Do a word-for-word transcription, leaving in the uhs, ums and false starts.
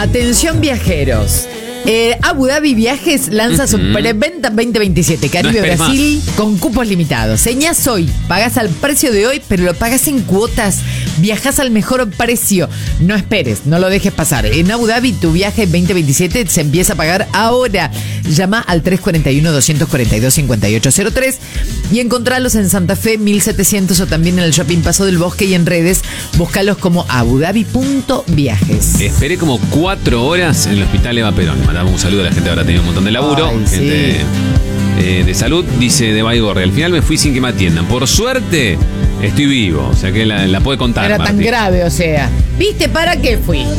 Atención viajeros. Eh, Abu Dhabi Viajes lanza su preventa veinte veintisiete, Caribe No Brasil, con cupos limitados. Señás hoy, pagás al precio de hoy, pero lo pagás en cuotas. Viajás al mejor precio. No esperes, no lo dejes pasar. En Abu Dhabi tu viaje veinte veintisiete se empieza a pagar ahora. Llama al tres cuatro uno, dos cuatro dos, cinco ocho cero tres y encontralos en Santa Fe mil setecientos o también en el Shopping Paso del Bosque y en redes. Búscalos como abudabi punto viajes. Esperé como cuatro horas en el hospital Eva Perón. Le mandamos un saludo a la gente, ahora tenido un montón de laburo. Ay, gente sí. eh, de salud, dice de Baigorria. Al final me fui sin que me atiendan. Por suerte, estoy vivo. O sea que la, la puede contar. No era tan Martín. grave, o sea. ¿Viste para qué fui?